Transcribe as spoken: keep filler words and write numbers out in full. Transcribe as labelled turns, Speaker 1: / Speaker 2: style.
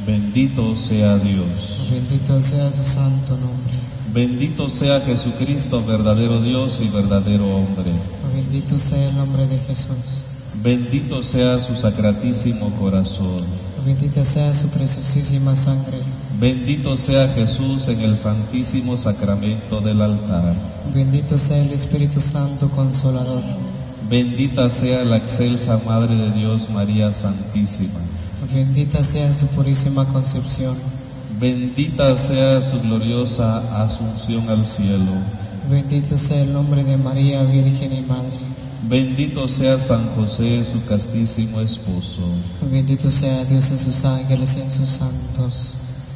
Speaker 1: Bendito sea Dios.
Speaker 2: Bendito sea su santo nombre.
Speaker 1: Bendito sea Jesucristo, verdadero Dios y verdadero hombre.
Speaker 2: Bendito sea el nombre de Jesús.
Speaker 1: Bendito sea su sacratísimo corazón.
Speaker 2: Bendita sea su preciosísima sangre.
Speaker 1: Bendito sea Jesús en el santísimo sacramento del altar.
Speaker 2: Bendito sea el Espíritu Santo Consolador.
Speaker 1: Bendita sea la excelsa Madre de Dios, María Santísima.
Speaker 2: Bendita sea su purísima concepción.
Speaker 1: Bendita sea su gloriosa asunción al cielo.
Speaker 2: Bendito sea el nombre de María, Virgen y Madre.
Speaker 1: Bendito sea San José, su castísimo esposo.
Speaker 2: Bendito sea Dios en sus ángeles y en sus santos.